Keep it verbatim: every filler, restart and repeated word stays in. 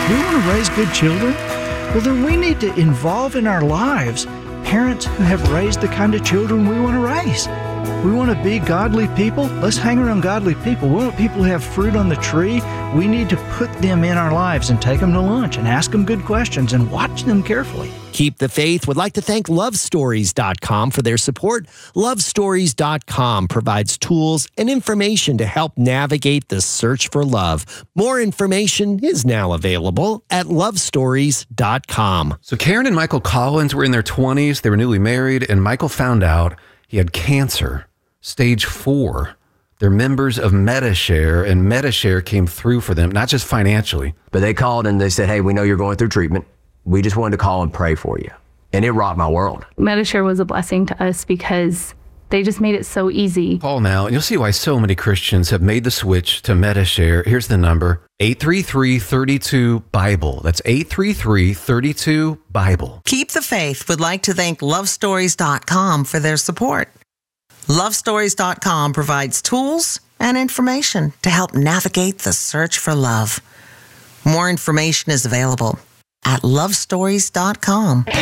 We want to raise good children. Well, then we need to involve in our lives parents who have raised the kind of children we want to raise. We want to be godly people. Let's hang around godly people. We want people who have fruit on the tree. We need to put them in our lives and take them to lunch and ask them good questions and watch them carefully. Keep the Faith would like to thank love stories dot com for their support. love stories dot com provides tools and information to help navigate the search for love. More information is now available at love stories dot com. So Karen and Michael Collins were in their twenties. They were newly married, and Michael found out he had cancer, stage four. They're members of Medi-Share, and Medi-Share came through for them, not just financially. But they called and they said, hey, we know you're going through treatment. We just wanted to call and pray for you. And it rocked my world. Medi-Share was a blessing to us because they just made it so easy. Call now, and you'll see why so many Christians have made the switch to Medi-Share. Here's the number, eight three three, three two, Bible. That's eight three three, three two, Bible. Keep the Faith would like to thank love stories dot com for their support. love stories dot com provides tools and information to help navigate the search for love. More information is available at love stories dot com.